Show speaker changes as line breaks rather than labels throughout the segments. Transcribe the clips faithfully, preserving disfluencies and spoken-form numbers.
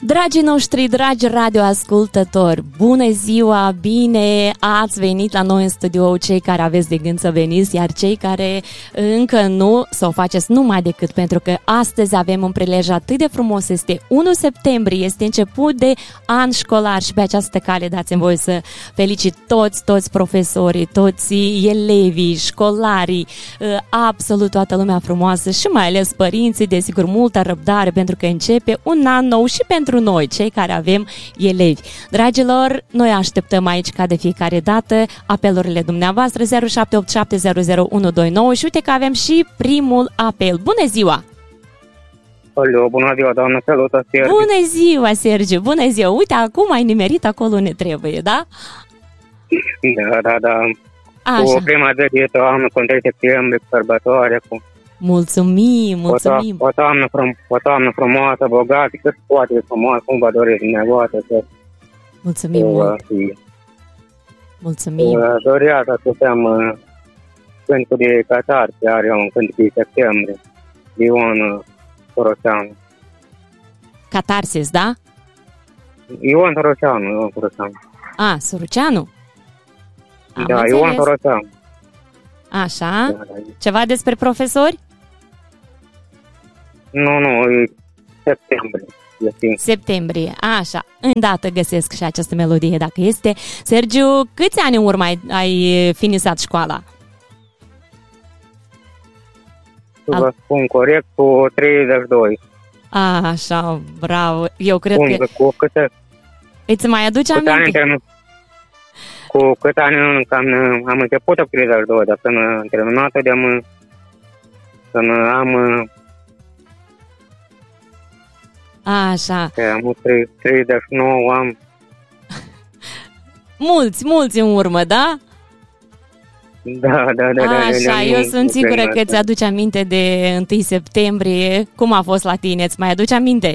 Dragii noștri, dragi radioascultători, bună ziua, bine ați venit la noi în studio, cei care aveți de gând să veniți, iar cei care încă nu, să o faceți numai decât, pentru că astăzi avem un prilej atât de frumos, este unu septembrie, este început de an școlar și pe această cale dați-mi voi să felicit toți, toți profesorii, toți elevii, școlarii, absolut toată lumea frumoasă și mai ales părinții, desigur, multă răbdare pentru că începe un an nou și pentru noi, cei care avem elevi. Dragilor, noi așteptăm aici ca de fiecare dată apelurile dumneavoastră zero șapte opt șapte zero zero unu doi nouă și uite că avem și primul apel. Bună ziua!
Alo, bună ziua, doamnă, salută, Sergiu.
Bună ziua, Sergiu, bună ziua! Uite, acum ai nimerit acolo unde trebuie, da?
Da, da, da.
Așa.
Cu prima de dietă am cu întâi septembrie, cu sărbătoare, cu...
Mulțumim, mulțumim!
O, to- o, toamnă, frum- o toamnă frumoasă, bogată, cât poate de frumoasă, cum vă doresc dumneavoastră să...
Mulțumim
uh,
mult!
și,
Mulțumim!
uh, dorea să ascultăm uh, cântul de Catar, ce are un cânt de septembrie, Ion uh, Toroceanu.
Catarsis, da?
Ion Toroceanu, Ion Toroceanu.
A, Soruceanu? Am
Da,
înțeles.
Ion Toroceanu.
Așa?
Da, da.
Ceva despre profesori?
Nu, nu, e septembrie. Este.
Septembrie, așa, îndată găsesc și această melodie dacă este. Sergiu, câți ani în urmă ai, ai finisat școala?
Să
Al-
vă spun corect, cu treizeci și doi.
A, așa, bravo, eu cred
Bun,
că
cu câte,
îți mai aduce
câte ani
aminte?
termin, cu câte ani am, am început cu treizeci și doi, dar până am terminat de am până am
Așa,
am treizeci și nouă am.
mulți, mulți în urmă, da?
Da, da, da, da.
Așa, eu sunt sigură că îți aduce aminte de întâi septembrie. Cum a fost la tine? Îți mai aduce aminte?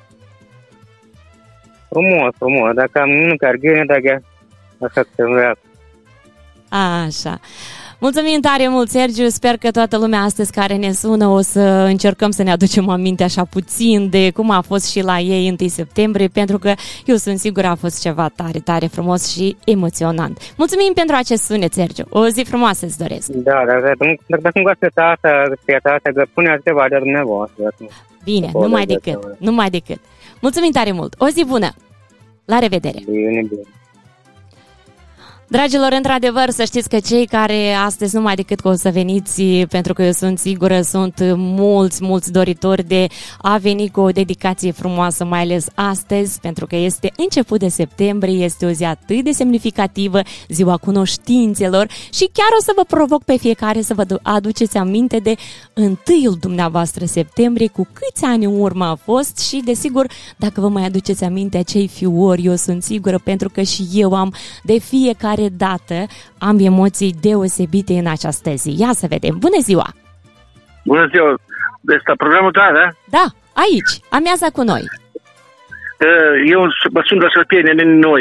Frumos, frumos, dacă am nu chiar gine, dacă așa că se vrea.
Așa. Mulțumim tare mult, Sergiu. Sper că toată lumea astăzi care ne sună o să încercăm să ne aducem aminte așa puțin de cum a fost și la ei întâi septembrie, pentru că eu sunt sigură a fost ceva tare, tare frumos și emoționant. Mulțumim pentru acest sunet, Sergiu. O zi frumoasă îți doresc.
Da, da, da, dacă nu găsesc asta, găsesc asta, că puneți ceva de dumneavoastră.
Bine, numai decât, numai decât. Mulțumim tare mult. O zi bună. La revedere.
Bine, bine.
Dragilor, într-adevăr, să știți că cei care astăzi numai decât că o să veniți, pentru că eu sunt sigură, sunt mulți, mulți doritori de a veni cu o dedicație frumoasă, mai ales astăzi, pentru că este început de septembrie, este o zi atât de semnificativă, ziua cunoștințelor și chiar o să vă provoc pe fiecare să vă aduceți aminte de întâiul dumneavoastră septembrie, cu câți ani în urmă a fost și, desigur, dacă vă mai aduceți aminte acei fiori, eu sunt sigură, pentru că și eu am de fiecare dată am emoții deosebite în această zi. Ia să vedem. Bună ziua!
Bună ziua! Este programul tău, da?
Da, aici. Amiaza cu noi.
Eu mă sunt la Sălpenie, noi.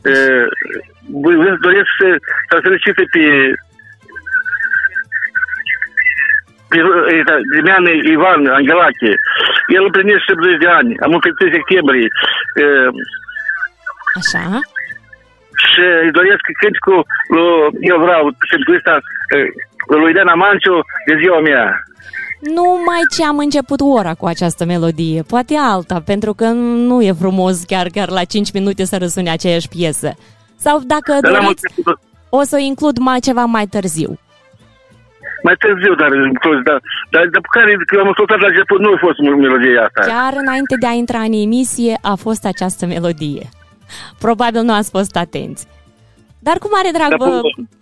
Doresc să, să felicit pe pe Demean Ivan Angelache. El împlinește șaptezeci de ani. Am împlinit septembrie.
Așa.
Și îi doresc cânticul lui, eu vreau cânticul ăsta lui Dana Manciu de ziua mea.
Numai ce am început ora cu această melodie, poate alta, pentru că nu e frumos chiar, chiar la cinci minute să răsune aceeași piesă. Sau dacă
Dar
doriți, o să o includ mai ceva mai târziu.
Mai târziu, dar, dar, dar după care eu am ascultat la început, nu a fost melodia asta.
Chiar înainte de a intra în emisie a fost această melodie. Probabil nu ați fost atenți. Dar cu mare drag vă...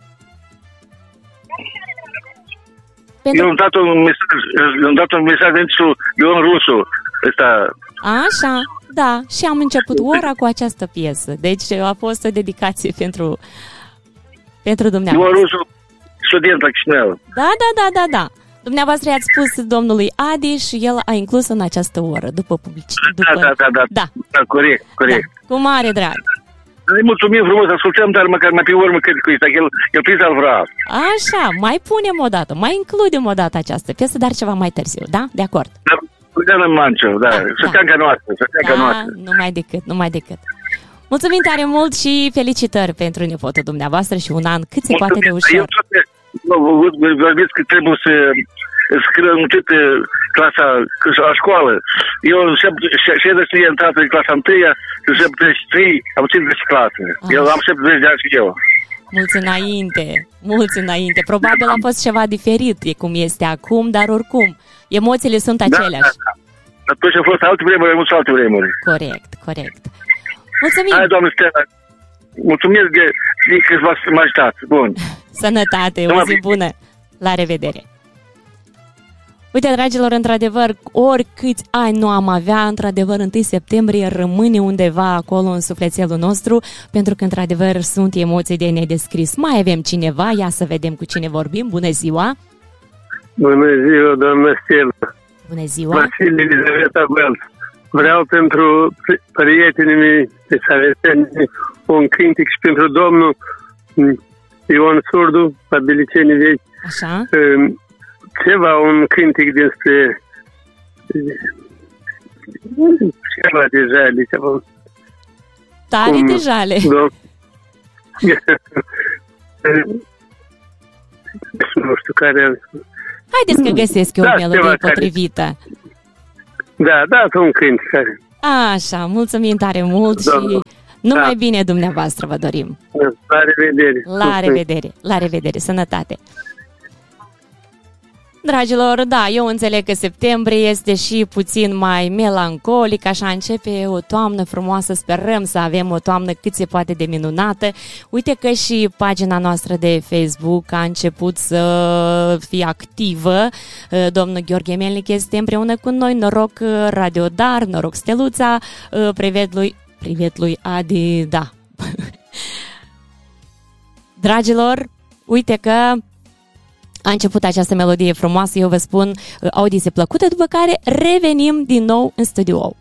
Eu am dat un mesaj, am dat un mesaj pentru Ion Rusu. Ăsta...
Așa, da. Și am început ora cu această piesă. Deci a fost o dedicație pentru, pentru dumneavoastră.
Ion Rusu, student la Chișinău.
Da, da, da, da, da. Dumneavoastră i-ați spus domnului Adi și el a inclus în această oră, după publicitate. După...
Da, da, da, da,
da.
da, corect, corect.
Da, cu mare drag.
Îi mulțumim frumos, ascultăm, dar măcar mai pe urmă cât cu ăsta, că el, el prins al vrea.
Așa, mai punem o dată, mai includem o dată această piesă, dar ceva mai târziu, da? De acord.
Da, Luideana Manciu, da,
da
săteanca da. noastră, săteanca
da,
noastră.
numai decât, numai decât. Mulțumim tare mult și felicitări pentru nepotul dumneavoastră și un an cât se poate de ușor.
Eu vorbiți că trebuie să scriu multe clasa la școală. Eu în șaizeci și trei am intrat în clasa întâia, în șaptezeci și trei am cincizeci clasă. Eu am șaptezeci de ani și eu.
Mulți înainte, mulți înainte. Probabil a fost ceva diferit de cum este acum, dar oricum, emoțiile sunt aceleași.
Da, da, da. Atunci a fost alte vremuri, mulți alte vremuri.
Corect, corect. Mulțumim!
Hai, doamne Stella, mulțumesc de, de că v-ați ajutat. Bun.
Sănătate, o zi bună! La revedere! Uite, dragilor, într-adevăr, oricâți ani nu am avea, într-adevăr, întâi septembrie rămâne undeva acolo în sufletelul nostru, pentru că, într-adevăr, sunt emoții de nedescris. Mai avem cineva, ia să vedem cu cine vorbim. Bună ziua!
Bună ziua, doamna Stella!
Bună ziua!
Vasile Elizaveta Bălț. Vreau pentru prietenii mei de Saveteni un cântic și pentru domnul Ion Surdu, la Bilicenii Vechi.
Așa?
Ceva, un cântic despre ceva de jale, ceva.
Tare de jale.
Nu știu care.
Haideți că găsesc eu
da,
o melodie potrivită. Care...
Da, dați un cântic care.
Așa, mulțumim tare mult da, și numai da. bine dumneavoastră vă dorim.
La revedere.
La revedere, la revedere, sănătate. Dragilor, da, eu înțeleg că septembrie este și puțin mai melancolic, așa începe o toamnă frumoasă, sperăm să avem o toamnă cât se poate de minunată. Uite că și pagina noastră de Facebook a început să fie activă. Domnul Gheorghe Melnic este împreună cu noi, noroc Radio Dar, noroc Steluța, privet lui, privet lui Adi, da. Dragilor, uite că a început această melodie frumoasă, eu vă spun, audiție plăcută, după care revenim din nou în studio.